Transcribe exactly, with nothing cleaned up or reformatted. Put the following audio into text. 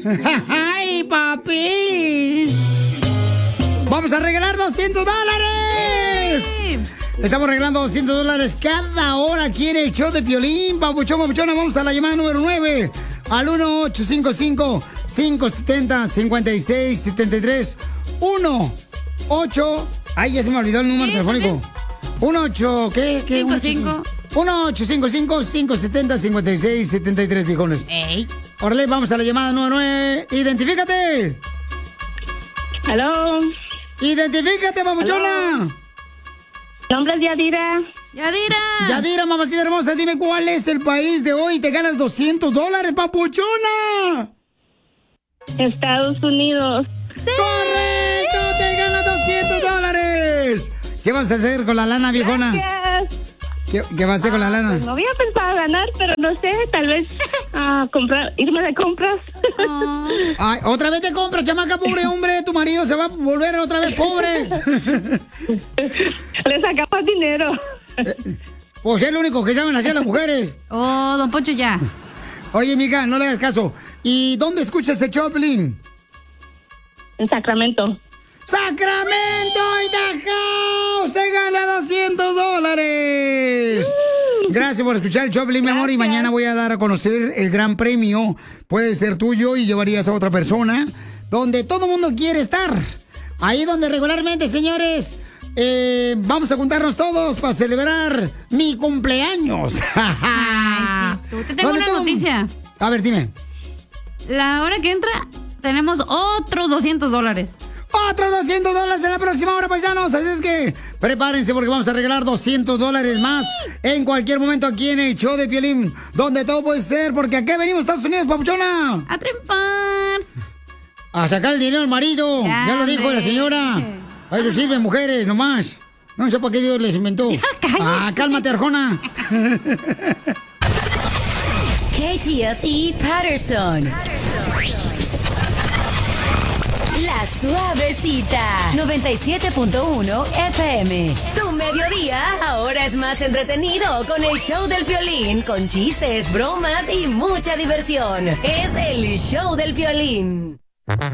¡Ay, papi! ¡Vamos a regalar doscientos dólares! Sí. Estamos regalando doscientos dólares cada hora aquí en el show de Piolín. Papuchón, papuchona, vamos a la llamada número nueve. Al uno ocho cinco cinco, cinco siete cero, cinco seis siete tres. uno ocho... Ay, ya se me olvidó el número sí, telefónico. uno ocho... ¿Qué? ¿Qué? cinco cinco. uno ocho cinco cinco, cinco siete cero, cinco seis siete tres, viejones. Ey. Órale, vamos a la llamada número nueve. ¡Identifícate! Aló. ¡Identifícate, papuchona! Mi nombre es Yadira. Yadira. Yadira, mamacita hermosa, dime cuál es el país de hoy. Te ganas doscientos dólares, papuchona. Estados Unidos. ¡Sí! ¡Correcto! ¡Te ganas doscientos dólares! ¿Qué vas a hacer con la lana, viejona? Gracias. ¿Qué, qué vas a hacer ah, con la lana? Pues no había pensado ganar, pero no sé, tal vez uh, comprar, irme de compras. Oh. Ay, otra vez de compras, chamaca, pobre hombre. Tu marido se va a volver otra vez pobre. Le sacamos dinero. Eh, pues es lo único que saben hacer las mujeres. Oh, don Poncho, ya. Oye, mija, no le hagas caso. ¿Y dónde escuchas el Choplin? En Sacramento. ¡Sacramento, Idaho! ¡Se gana doscientos dólares! Uh, Gracias por escuchar el Choplin, mi amor. Y mañana voy a dar a conocer el gran premio. Puede ser tuyo y llevarías a otra persona. Donde todo el mundo quiere estar. Ahí donde regularmente, señores, eh, vamos a juntarnos todos para celebrar mi cumpleaños. Ay, sí. Te tengo una noticia. A ver, dime. La hora que entra, tenemos otros doscientos dólares. Otros doscientos dólares en la próxima hora, paisanos. Así es que prepárense porque vamos a regalar doscientos dólares más en cualquier momento aquí en el show de Piolín, donde todo puede ser, porque aquí venimos, Estados Unidos, papuchona. A triunfar. A sacar el dinero al marido. Ya, ya lo dijo la señora. A eso sirven mujeres, nomás. No sé para qué Dios les inventó. Ah, cálmate, Arjona. K T S E Patterson. La Suavecita, noventa y siete punto uno F M. Tu mediodía ahora es más entretenido con el show del Piolín, con chistes, bromas y mucha diversión. Es el show del Piolín.